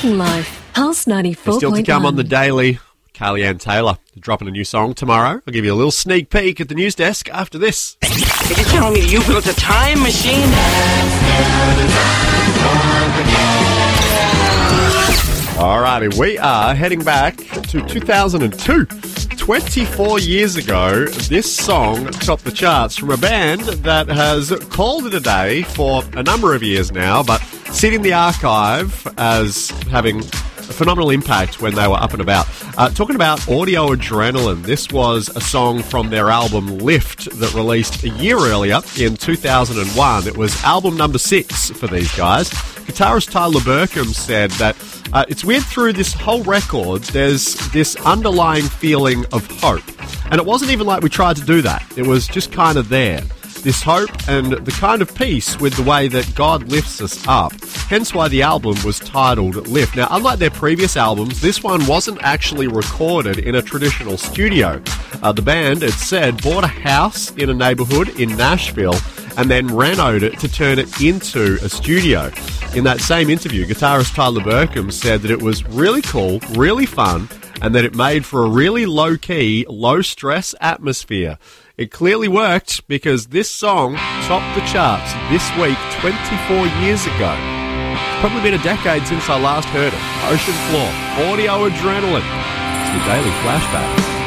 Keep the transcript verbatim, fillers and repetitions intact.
Working life. Pulse ninety-four point one. Still to come on the Daily, Carly-Ann Taylor dropping a new song tomorrow. I'll give you a little sneak peek at the news desk after this. Are you telling me that you built a time machine? Alrighty, we are heading back to two thousand two. twenty-four years ago, this song topped the charts from a band that has called it a day for a number of years now, but sit in the archive as having a phenomenal impact when they were up and about. Uh, talking about Audio Adrenaline, this was a song from their album Lift that released a year earlier in two thousand one. It was album number six for these guys. Guitarist Tyler Burkham said that uh, it's weird, through this whole record, there's this underlying feeling of hope. And it wasn't even like we tried to do that. It was just kind of there. This hope and the kind of peace with the way that God lifts us up. Hence why the album was titled Lift. Now, unlike their previous albums, this one wasn't actually recorded in a traditional studio. Uh, the band, it said, bought a house in a neighbourhood in Nashville and then renoed it to turn it into a studio. In that same interview, guitarist Tyler Burkham said that it was really cool, really fun, and that it made for a really low-key, low-stress atmosphere. It clearly worked, because this song topped the charts this week twenty-four years ago. It's probably been a decade since I last heard it. Ocean Floor, Audio Adrenaline. It's your daily flashback.